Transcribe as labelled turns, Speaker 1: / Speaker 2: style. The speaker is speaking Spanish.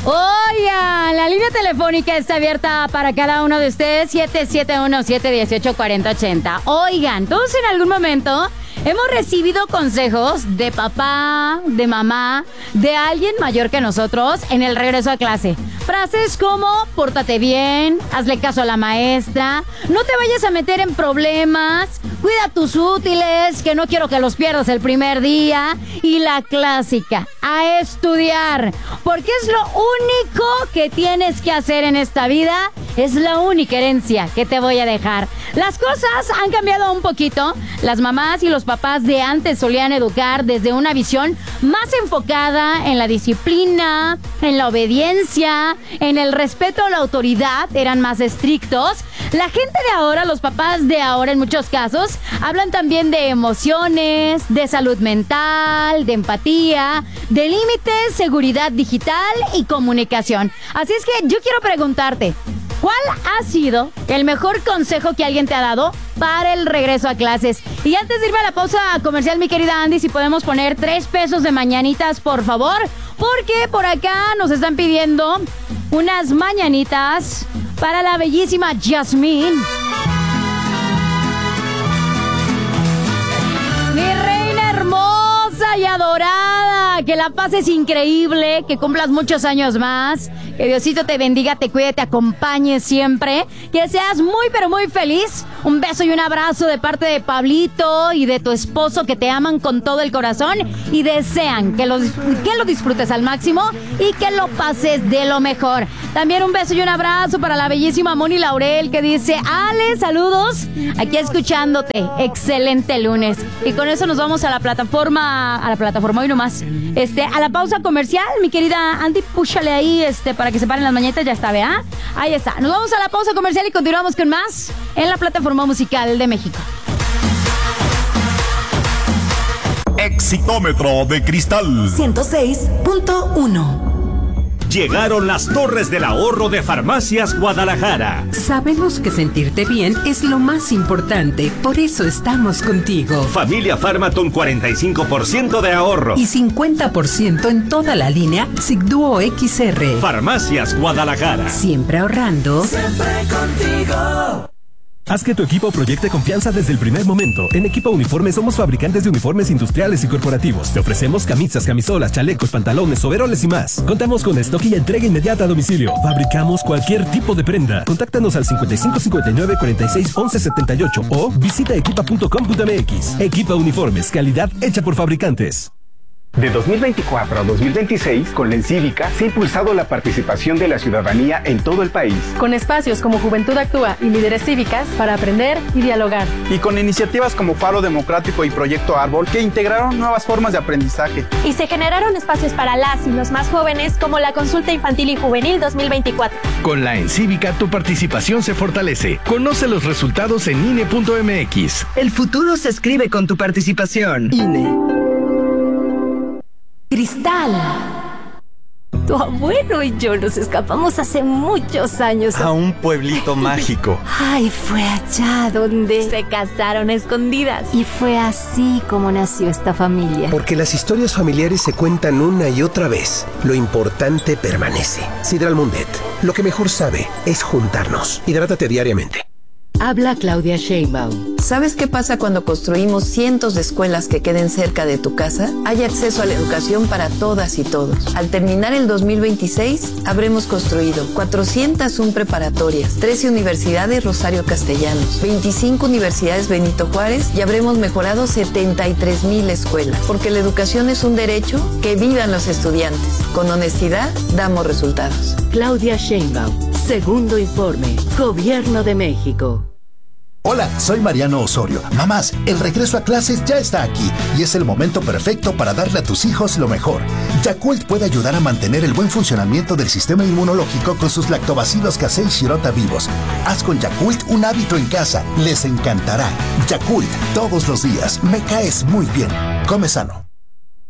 Speaker 1: Oigan, la línea telefónica está abierta para cada uno de ustedes, 771-718-4080. Oigan, todos en algún momento hemos recibido consejos de papá, de mamá, de alguien mayor que nosotros en el regreso a clase. Frases como, pórtate bien, hazle caso a la maestra, no te vayas a meter en problemas, cuida tus útiles, que no quiero que los pierdas el primer día. Y la clásica, a estudiar, porque es lo único que tienes que hacer en esta vida, es la única herencia que te voy a dejar. Las cosas han cambiado un poquito. Las mamás y los papás de antes solían educar desde una visión más enfocada en la disciplina, en la obediencia, en el respeto a la autoridad, eran más estrictos. La gente de ahora, los papás de ahora en muchos casos, hablan también de emociones, de salud mental, de empatía, de límites, seguridad digital y comunicación. Así es que yo quiero preguntarte, ¿cuál ha sido el mejor consejo que alguien te ha dado para el regreso a clases? Y antes de irme a la pausa comercial, mi querida Andy, si podemos poner 3 pesos de mañanitas, por favor, porque por acá nos están pidiendo unas mañanitas para la bellísima Jasmine. Mi reina hermosa y adorada, que la pases increíble, que cumplas muchos años más, que Diosito te bendiga, te cuide, te acompañe siempre, que seas muy pero muy feliz. Un beso y un abrazo de parte de Pablito y de tu esposo, que te aman con todo el corazón y desean que lo disfrutes al máximo y que lo pases de lo mejor. También un beso y un abrazo para la bellísima Moni Laurel, que dice: Ale, saludos, aquí escuchándote, excelente lunes. Y con eso nos vamos a la plataforma hoy nomás, a la pausa comercial. Mi querida Andy, púchale ahí, para que se paren las mañanitas, ya está, ¿vea? Ahí está, nos vamos a la pausa comercial y continuamos con más en la plataforma musical de México.
Speaker 2: Exitómetro de cristal
Speaker 3: 106.1.
Speaker 4: Llegaron las Torres del Ahorro de Farmacias Guadalajara.
Speaker 3: Sabemos que sentirte bien es lo más importante, por eso estamos contigo.
Speaker 4: Familia Farmaton, 45% de ahorro.
Speaker 3: Y 50% en toda la línea Sigduo XR.
Speaker 4: Farmacias Guadalajara.
Speaker 3: Siempre ahorrando.
Speaker 5: Siempre contigo.
Speaker 6: Haz que tu equipo proyecte confianza desde el primer momento. En Equipo Uniformes somos fabricantes de uniformes industriales y corporativos. Te ofrecemos camisas, camisolas, chalecos, pantalones, overoles y más. Contamos con stock y entrega inmediata a domicilio. Fabricamos cualquier tipo de prenda. Contáctanos al 55 59 46 11 78 o visita equipa.com.mx. Equipa Uniformes, calidad hecha por fabricantes.
Speaker 7: De 2024 a 2026, con la Encívica se ha impulsado la participación de la ciudadanía en todo el país.
Speaker 8: Con espacios como Juventud Actúa y Líderes Cívicas para aprender y dialogar.
Speaker 9: Y con iniciativas como Faro Democrático y Proyecto Árbol, que integraron nuevas formas de aprendizaje.
Speaker 10: Y se generaron espacios para las y los más jóvenes, como la Consulta Infantil y Juvenil 2024.
Speaker 11: Con la Encívica tu participación se fortalece. Conoce los resultados en INE.mx.
Speaker 12: El futuro se escribe con tu participación. INE.
Speaker 1: Cristal. Tu abuelo y yo nos escapamos hace muchos años
Speaker 13: a un pueblito mágico.
Speaker 1: Ay, fue allá donde se casaron a escondidas. Y fue así como nació esta familia.
Speaker 14: Porque las historias familiares se cuentan una y otra vez. Lo importante permanece. Sidral Mundet. Lo que mejor sabe es juntarnos. Hidrátate diariamente.
Speaker 15: Habla Claudia Sheinbaum.
Speaker 16: ¿Sabes qué pasa cuando construimos cientos de escuelas que queden cerca de tu casa? Hay acceso a la educación para todas y todos. Al terminar el 2026, habremos construido 401 preparatorias, 13 universidades Rosario Castellanos, 25 universidades Benito Juárez y habremos mejorado 73,000 escuelas. Porque la educación es un derecho, que vivan los estudiantes. Con honestidad, damos resultados.
Speaker 15: Claudia Sheinbaum. Segundo informe. Gobierno de México.
Speaker 17: Hola, soy Mariano Osorio. Mamás, el regreso a clases ya está aquí y es el momento perfecto para darle a tus hijos lo mejor. Yakult puede ayudar a mantener el buen funcionamiento del sistema inmunológico con sus lactobacilos casei shirota vivos. Haz con Yakult un hábito en casa. Les encantará. Yakult, todos los días. Me caes muy bien. Come sano.